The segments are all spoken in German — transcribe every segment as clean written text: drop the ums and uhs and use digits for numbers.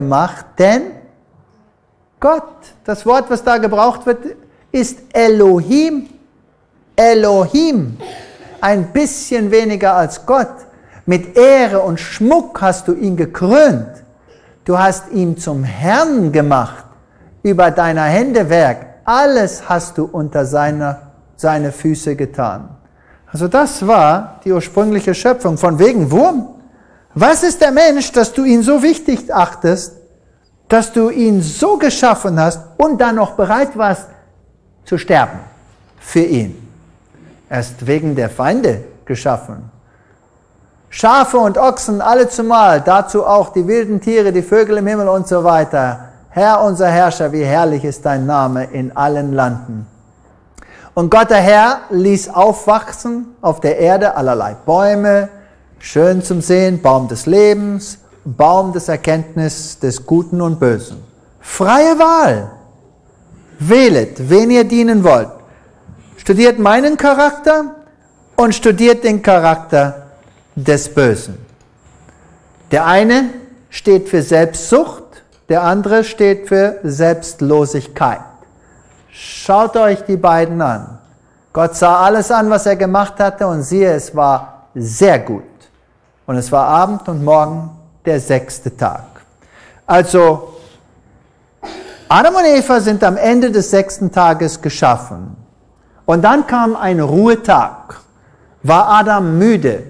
gemacht, denn Gott, das Wort, was da gebraucht wird, ist Elohim. Elohim, ein bisschen weniger als Gott. Mit Ehre und Schmuck hast du ihn gekrönt. Du hast ihn zum Herrn gemacht über deiner Hände Werk. Alles hast du unter seine Füße getan. Also das war die ursprüngliche Schöpfung. Von wegen Wurm. Was ist der Mensch, dass du ihn so wichtig achtest, dass du ihn so geschaffen hast und dann noch bereit warst zu sterben für ihn? Er ist wegen der Feinde geschaffen. Schafe und Ochsen alle zumal, dazu auch die wilden Tiere, die Vögel im Himmel und so weiter. Herr, unser Herrscher, wie herrlich ist dein Name in allen Landen. Und Gott der Herr ließ aufwachsen auf der Erde allerlei Bäume, schön zum Sehen, Baum des Lebens, Baum des Erkenntnisses des Guten und Bösen. Freie Wahl. Wählet, wen ihr dienen wollt. Studiert meinen Charakter und studiert den Charakter des Bösen. Der eine steht für Selbstsucht, der andere steht für Selbstlosigkeit. Schaut euch die beiden an. Gott sah alles an, was er gemacht hatte, und siehe, es war sehr gut. Und es war Abend und Morgen der 6. Tag. Also, Adam und Eva sind am Ende des 6. Tages geschaffen. Und dann kam ein Ruhetag. War Adam müde,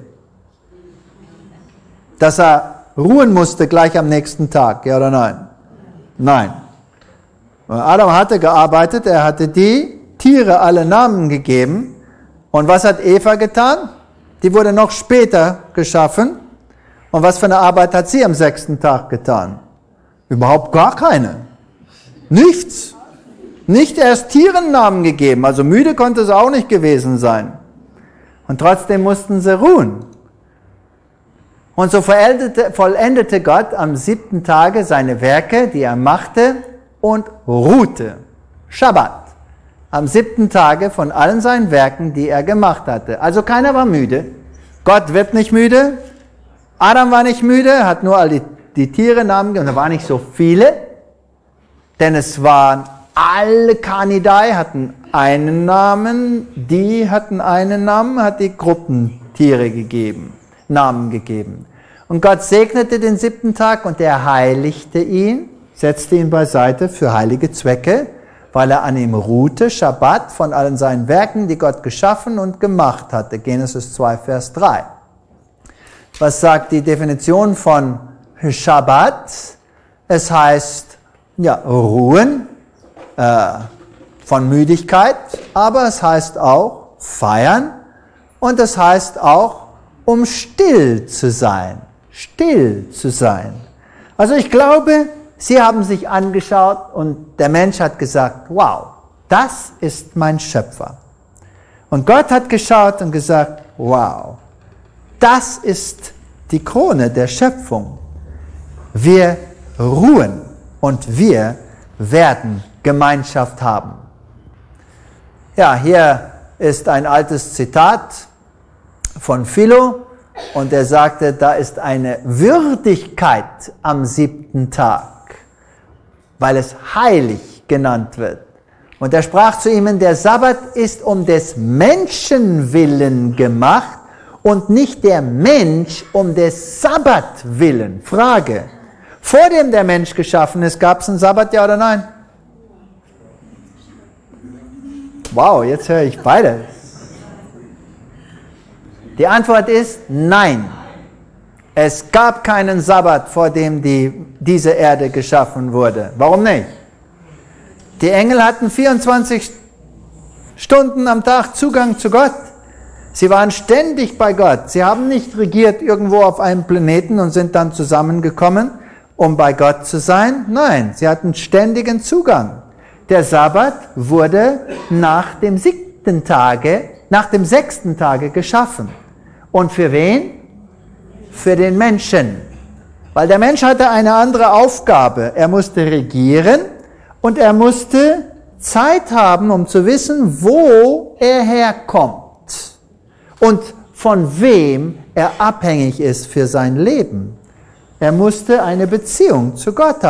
dass er ruhen musste gleich am nächsten Tag, ja oder nein? Nein. Adam hatte gearbeitet, er hatte die Tiere alle Namen gegeben. Und was hat Eva getan? Die wurde noch später geschaffen. Und was für eine Arbeit hat sie am 6. Tag getan? Überhaupt gar keine. Nichts. Nicht erst Tieren Namen gegeben, also müde konnte sie auch nicht gewesen sein. Und trotzdem mussten sie ruhen. Und so vollendete Gott am 7. Tage seine Werke, die er machte, und ruhte. Schabbat. Am 7. Tage von allen seinen Werken, die er gemacht hatte. Also keiner war müde. Gott wird nicht müde. Adam war nicht müde, hat nur all die Tiere Namen gegeben. Und da waren nicht so viele, denn es waren alle Kanidae hatten einen Namen, die hatten einen Namen, hat die Gruppentiere gegeben, Namen gegeben. Und Gott segnete den 7. Tag und er heiligte ihn, setzte ihn beiseite für heilige Zwecke, weil er an ihm ruhte, Schabbat, von allen seinen Werken, die Gott geschaffen und gemacht hatte. Genesis 2, Vers 3. Was sagt die Definition von Schabbat? Es heißt, ja, ruhen, von Müdigkeit, aber es heißt auch feiern und es heißt auch, um still zu sein. Still zu sein. Also ich glaube, sie haben sich angeschaut und der Mensch hat gesagt, wow, das ist mein Schöpfer. Und Gott hat geschaut und gesagt, wow, das ist die Krone der Schöpfung. Wir ruhen und wir werden Gemeinschaft haben. Ja, hier ist ein altes Zitat von Philo und er sagte, da ist eine Würdigkeit am 7. Tag, weil es heilig genannt wird. Und er sprach zu ihm, der Sabbat ist um des Menschen willen gemacht und nicht der Mensch um des Sabbat willen. Frage, vor dem der Mensch geschaffen ist, gab es einen Sabbat, ja oder nein? Wow, jetzt höre ich beides. Die Antwort ist nein. Es gab keinen Sabbat, vor dem diese Erde geschaffen wurde. Warum nicht? Die Engel hatten 24 Stunden am Tag Zugang zu Gott. Sie waren ständig bei Gott. Sie haben nicht regiert irgendwo auf einem Planeten und sind dann zusammengekommen, um bei Gott zu sein. Nein, sie hatten ständigen Zugang. Der Sabbat wurde nach dem 6. Tage geschaffen. Und für wen? Für den Menschen. Weil der Mensch hatte eine andere Aufgabe. Er musste regieren und er musste Zeit haben, um zu wissen, wo er herkommt und von wem er abhängig ist für sein Leben. Er musste eine Beziehung zu Gott